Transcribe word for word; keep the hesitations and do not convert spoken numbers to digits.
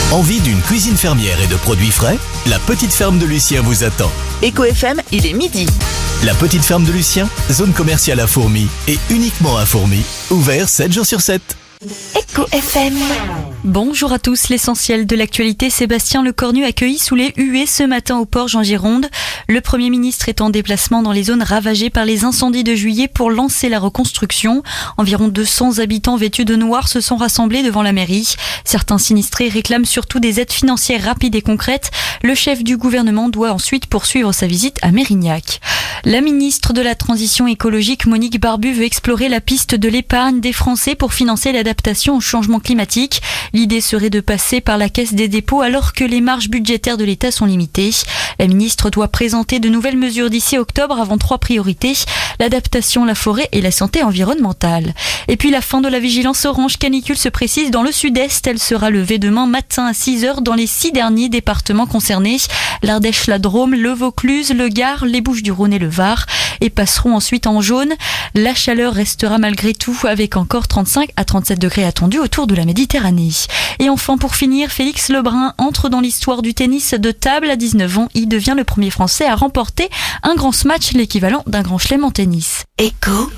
Envie d'une cuisine fermière et de produits frais? La petite ferme de Lucien vous attend. Eco F M, il est midi. La petite ferme de Lucien, zone commerciale à Fourmies et uniquement à Fourmies. Ouvert sept jours sur sept. Eco F M. Bonjour à tous, l'essentiel de l'actualité. Sébastien Lecornu accueilli sous les huées ce matin au Porge en Gironde. Le Premier ministre est en déplacement dans les zones ravagées par les incendies de juillet pour lancer la reconstruction. Environ deux cents habitants vêtus de noir se sont rassemblés devant la mairie. Certains sinistrés réclament surtout des aides financières rapides et concrètes. Le chef du gouvernement doit ensuite poursuivre sa visite à Mérignac. La ministre de la Transition écologique, Monique Barbu, veut explorer la piste de l'épargne des Français pour financer l'adaptation au changement climatique. L'idée serait de passer par la Caisse des dépôts alors que les marges budgétaires de l'État sont limitées. La ministre doit présenter de nouvelles mesures d'ici octobre avant trois priorités, l'adaptation, la forêt et la santé environnementale. Et puis la fin de la vigilance orange canicule se précise dans le sud-est. Elle sera levée demain matin à six heures dans les six derniers départements concernés. L'Ardèche, la Drôme, le Vaucluse, le Gard, les Bouches-du-Rhône et le Var. Et passeront ensuite en jaune. La chaleur restera malgré tout avec encore trente-cinq à trente-sept degrés attendus autour de la Méditerranée. Et enfin pour finir, Félix Lebrun entre dans l'histoire du tennis de table. À dix-neuf ans, il devient le premier Français à remporter un grand smash, l'équivalent d'un grand chelem en tennis. Eco